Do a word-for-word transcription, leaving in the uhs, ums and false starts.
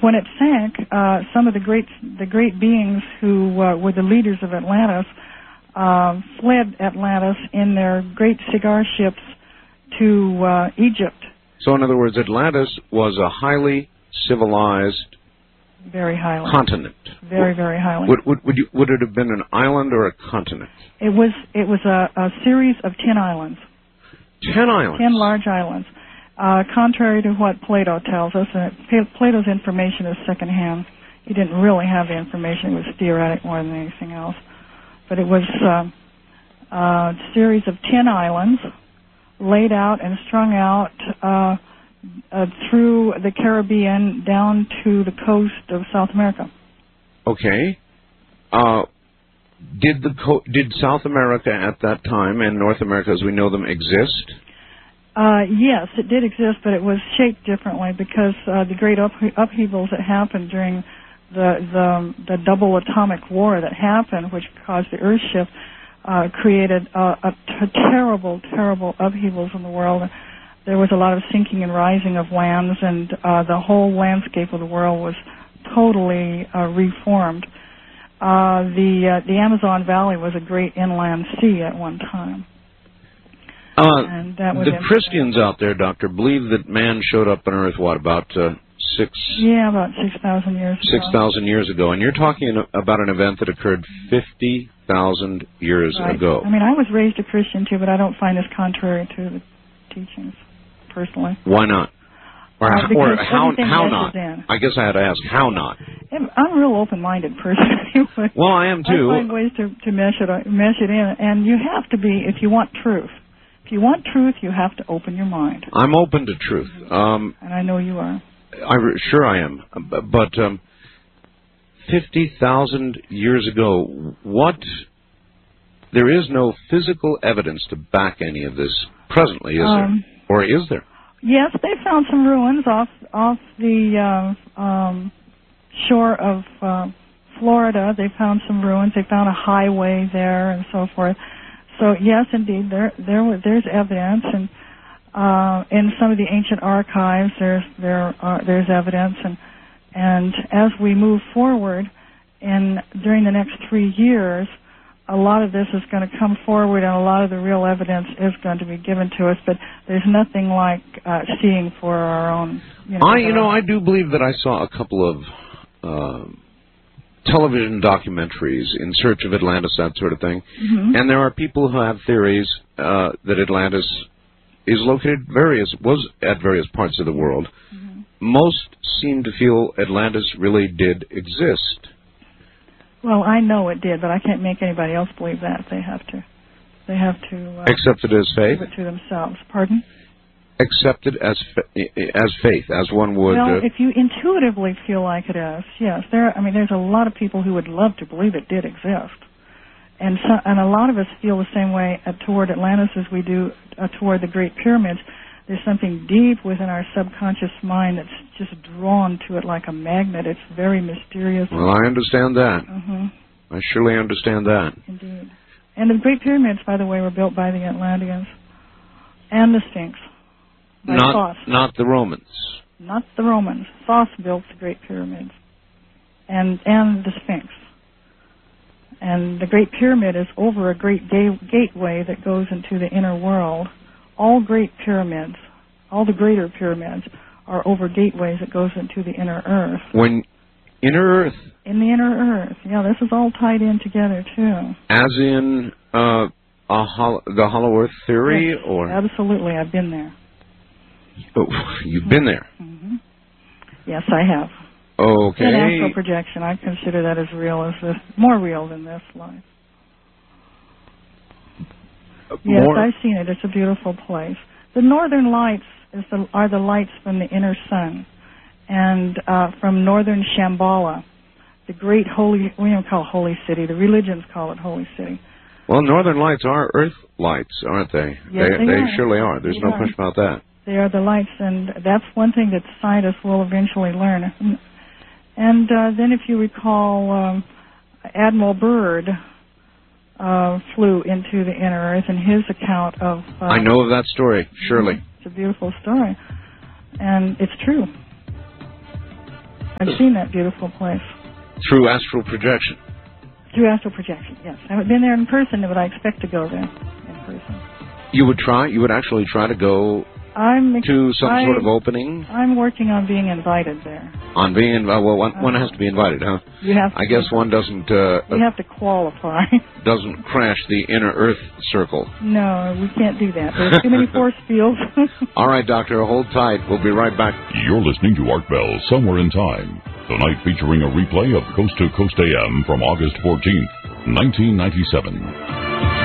when it sank, uh, some of the great the great beings who uh, were the leaders of Atlantis uh, fled Atlantis in their great cigar ships to uh, Egypt. So, in other words, Atlantis was a highly civilized very highly continent. Very, very highly. Would would would, you, would it have been an island or a continent? It was it was a, a series of ten islands. Ten islands. Ten large islands. Uh, contrary to what Plato tells us, and it, Plato's information is secondhand. He didn't really have the information; it was theoretic more than anything else. But it was uh, a series of ten islands, laid out and strung out uh, uh, through the Caribbean down to the coast of South America. Okay. Uh, did the co- did South America at that time and North America, as we know them, exist? Uh, yes, it did exist, but it was shaped differently because uh, the great up- upheavals that happened during the, the the double atomic war that happened, which caused the Earth shift, uh, created uh, a t- terrible, terrible upheavals in the world. There was a lot of sinking and rising of lands, and uh, the whole landscape of the world was totally uh, reformed. Uh, the uh, the Amazon Valley was a great inland sea at one time. Uh, and that was the Christians out there, Doctor, believe that man showed up on Earth, what, about uh, six... Yeah, about six thousand years ago. six thousand years ago. And you're talking about an event that occurred fifty thousand years right. ago. I mean, I was raised a Christian, too, but I don't find this contrary to the teachings, personally. Why not? Or, uh, or how, how not? In. I guess I had to ask, how not? I'm a real open-minded person. Anyway. Well, I am, too. I find ways to, to mesh it, mesh it in. And you have to be, if you want truth. If you want truth, you have to open your mind. I'm open to truth. Um, and I know you are. I re- sure I am. But um, fifty thousand years ago, what... There is no physical evidence to back any of this presently, is um, there? Or is there? Yes, they found some ruins off off the uh, um, shore of uh, Florida. They found some ruins. They found a highway there and so forth. So yes, indeed, there there there's evidence, and uh, in some of the ancient archives, there's there are, there's evidence, and and as we move forward, in during the next three years, a lot of this is going to come forward, and a lot of the real evidence is going to be given to us. But there's nothing like uh, seeing for our own. You know, I you know I do believe that I saw a couple of. Uh, television documentaries in search of Atlantis, that sort of thing. Mm-hmm. And there are people who have theories uh, that Atlantis is located various was at various parts of the world. Mm-hmm. Most seem to feel Atlantis really did exist. Well, I know it did, but I can't make anybody else believe that. They have to. They have to uh, accept it as faith. Give it to themselves. Pardon? Accept it as as faith, as one would. Well, uh, if you intuitively feel like it is, yes. There, I mean, there's a lot of people who would love to believe it did exist, and so, and a lot of us feel the same way uh, toward Atlantis as we do uh, toward the Great Pyramids. There's something deep within our subconscious mind that's just drawn to it like a magnet. It's very mysterious. Well, I understand that. Mm-hmm. I surely understand that. Indeed. And the Great Pyramids, by the way, were built by the Atlanteans and the Sphinx. By not, Thoth. not the Romans. Not the Romans. Thoth built the Great Pyramids and and the Sphinx. And the Great Pyramid is over a great ga- gateway that goes into the inner world. All great pyramids, all the greater pyramids, are over gateways that goes into the inner earth. When inner earth? In the inner earth. Yeah, this is all tied in together, too. As in uh, a hol- the hollow earth theory? Yes, or absolutely. I've been there. Oh, you've been there? Mm-hmm. Yes, I have. Okay. And astral projection, I consider that as real as this, more real than this life. Uh, yes, more? I've seen it. It's a beautiful place. The northern lights is the, are the lights from the inner sun, and uh, from northern Shambhala, the great holy, we don't call it holy city, the religions call it holy city. Well, northern lights are earth lights, aren't they? Yes, they, they, they are. surely are. There's they no are. question about that. They are the lights, and that's one thing that scientists will eventually learn. And uh, then, if you recall, um, Admiral Byrd uh, flew into the inner earth, and his account of... Uh, I know of that story, surely. It's a beautiful story, and it's true. I've seen that beautiful place. Through astral projection? Through astral projection, yes. I haven't been there in person, but I expect to go there in person. You would try? You would actually try to go I'm ex- to some I, sort of opening? I'm working on being invited there. On being invited? Well, one, uh, one has to be invited, huh? You have to I guess one doesn't... Uh, you have to qualify. doesn't crash the inner Earth circle. No, we can't do that. There's too many force fields. All right, Doctor, hold tight. We'll be right back. You're listening to Art Bell, Somewhere in Time. Tonight featuring a replay of Coast to Coast A M from August fourteenth, nineteen ninety-seven.